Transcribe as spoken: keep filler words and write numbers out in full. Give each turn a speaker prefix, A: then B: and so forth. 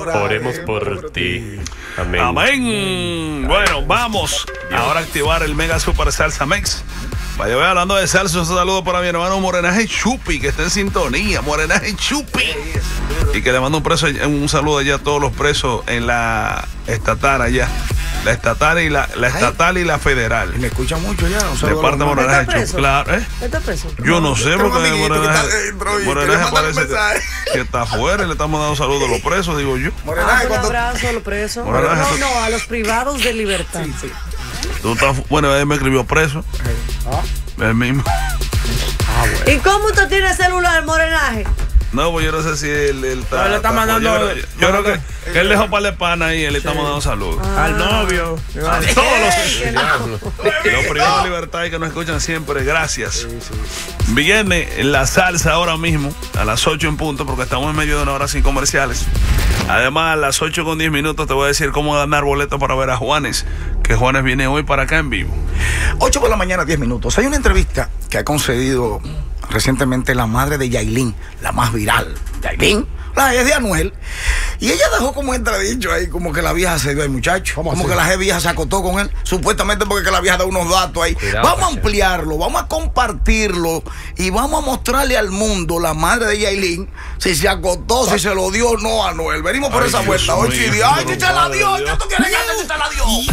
A: Oremos por ti. Amén.
B: Amén. Bueno, vamos ahora a activar el Mega Super Salsa Mix. Vaya, voy hablando de salsa, un saludo para mi hermano Morenaje Chupi, que está en sintonía. Morenaje Chupi. Y que le mando un, preso, un saludo allá a todos los presos en la estatal allá. La estatal y la, la estatal y la federal.
C: Y me escucha mucho ya. Un
B: de parte de Morenaje Chupi. Claro, ¿eh?
D: ¿Está preso?
B: Yo no sé, porque Morenaje, Morenaje parece que, que está afuera y le estamos dando saludos a los presos, digo yo.
D: Morenaje, ah, un abrazo a los presos.
B: Morenaje,
D: no, no, a los privados de libertad. Sí, sí.
B: Tú estás, bueno, él me escribió preso.
C: Ah.
B: El mismo.
D: Ah, bueno. ¿Y cómo usted tiene celular, Morenaje?
B: No, pues yo no sé si él, él está.
C: No, le está
B: está
C: mandando.
B: Yo, yo, yo creo que, que él dejó para de pana ahí y le estamos dando saludos.
C: Ah. Al novio.
B: A todos los, los privados de libertad y que nos escuchan siempre. Gracias. Sí, sí. Viene la salsa ahora mismo, a las ocho en punto, porque estamos en medio de una hora sin comerciales. Además, a las ocho con diez minutos te voy a decir cómo ganar boletos para ver a Juanes, que Juanes viene hoy para acá en vivo.
C: ocho por la mañana, diez minutos. Hay una entrevista que ha concedido recientemente la madre de Yailin, la más viral. Yailin, la es de Anuel. Y ella dejó como entredicho ahí, como que la vieja se dio al muchacho. Como así? Que la vieja se acostó con él, supuestamente porque que la vieja da unos datos ahí. Cuidado, vamos a ampliarlo, vamos a compartirlo y vamos a mostrarle al mundo, la madre de Yailin, si se acostó, si se lo dio o no a Anuel. Venimos por Ay, esa Dios vuelta. Oye, ay, si se la dio, ¿qué tú quieres que si se la dio?